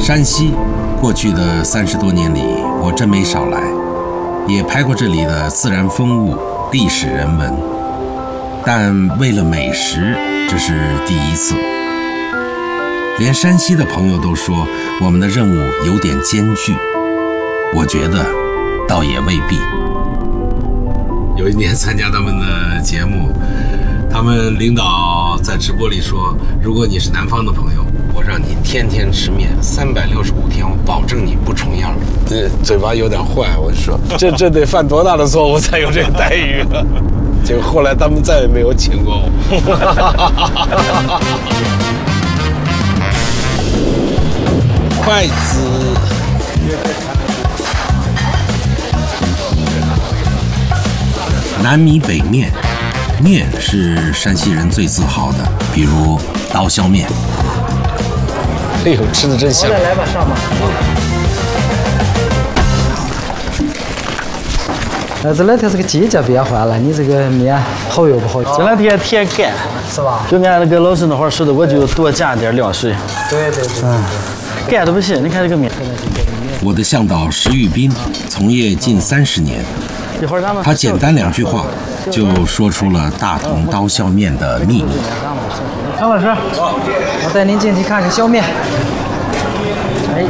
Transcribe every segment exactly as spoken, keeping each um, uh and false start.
山西过去的三十多年里，我真没少来，也拍过这里的自然风物、历史人文，但为了美食，这是第一次。连山西的朋友都说我们的任务有点艰巨，我觉得倒也未必。有一年参加他们的节目，他们领导在直播里说，如果你是南方的朋友，我让你天天吃面，三百六十五天，我保证你不重样。这嘴巴有点坏，我说这这得犯多大的错误才有这个待遇啊？结果后来他们再也没有请过我。筷子。南米北面，面是山西人最自豪的，比如刀削面。哎呦，吃的真香！ 来来吧，上吧。呃，这两天这个季节变换了，你这个面好又不好？ 这两天天干， 是吧？ 就按那个老师那会儿说的，我就多加点凉水。 对对对。 嗯，干都不行，你看这个面。 我的向导石玉斌从业近三十年。他简单两句话就说出了大同刀削面的秘密。 张老师，我带您进去看看削面。哎，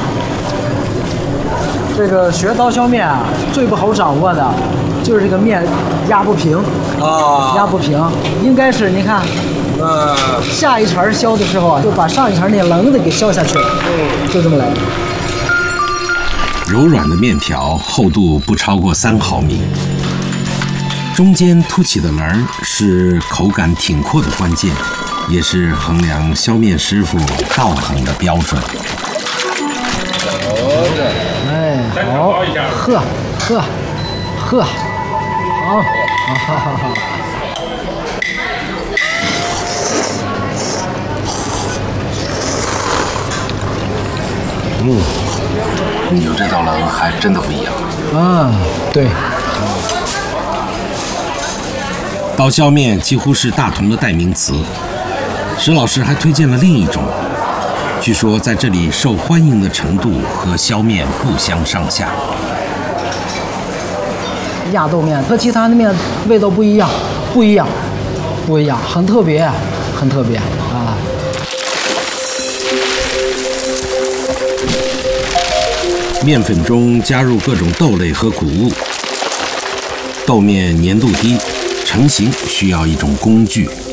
这个学刀削面啊，最不好掌握的就是这个面压不平啊，压不平，应该是您看，呃，下一茬削的时候啊，就把上一茬那棱子给削下去了，就这么来的。 柔软的面条厚度不超过三毫米，中间凸起的棱儿是口感挺阔的关键，也是衡量削面师傅道行的标准。 哎，好，呵，呵，呵，好，好好好。 嗯。有这道棱还真的不一样。 啊，对。 刀削面几乎是大同的代名词。石老师还推荐了另一种，据说在这里受欢迎的程度和削面不相上下。 压豆面和其他的面味道不一样，不一样，不一样，很特别，很特别啊。 面粉中加入各种豆类和谷物，豆面粘度低，成型需要一种工具。